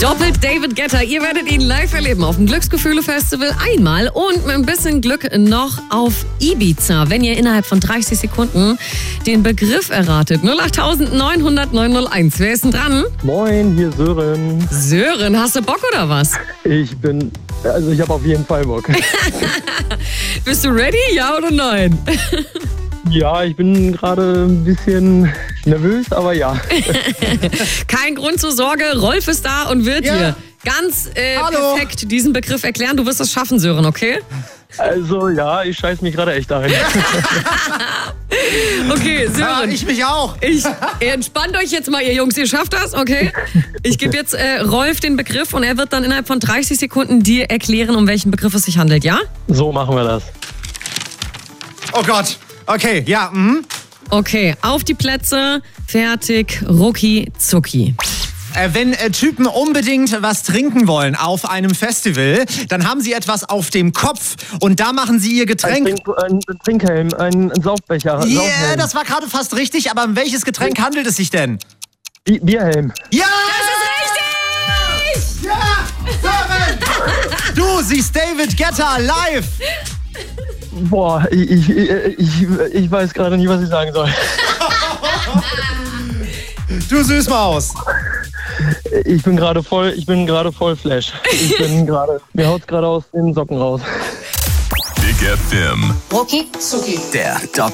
Doppelt David Guetta. Ihr werdet ihn live erleben auf dem Glücksgefühle-Festival einmal und mit ein bisschen Glück noch auf Ibiza, wenn ihr innerhalb von 30 Sekunden den Begriff erratet. 08900 901. Wer ist denn dran? Moin, hier Sören. Sören, hast du Bock oder was? Ich habe auf jeden Fall Bock. Bist du ready, ja oder nein? Ja, ich bin gerade ein bisschen nervös, aber ja. Kein Grund zur Sorge, Rolf ist da und wird dir ganz perfekt diesen Begriff erklären. Du wirst es schaffen, Sören, okay? Also ja, ich scheiß mich gerade echt ein. Okay, Sören. Ja, ich mich auch. Entspannt euch jetzt mal, ihr Jungs, ihr schafft das, okay? Ich gebe jetzt Rolf den Begriff und er wird dann innerhalb von 30 Sekunden dir erklären, um welchen Begriff es sich handelt, ja? So machen wir das. Oh Gott. Okay, ja. Okay, auf die Plätze, fertig, rucki zucki. Wenn Typen unbedingt was trinken wollen auf einem Festival, dann haben sie etwas auf dem Kopf und da machen sie ihr Getränk. Ein Trinkhelm, ein Saufbecher. Ja, Saufhelm. das war gerade fast richtig, aber um welches Getränk handelt es sich denn? Bierhelm. Ja! Das ist richtig! Ja! Sören! Du siehst David Guetta live! Boah, ich weiß gerade nicht, was ich sagen soll. Du Süßmaus! Ich bin gerade voll Flash. Mir haut's gerade aus den Socken raus. Big FM. Rucki zucki. Der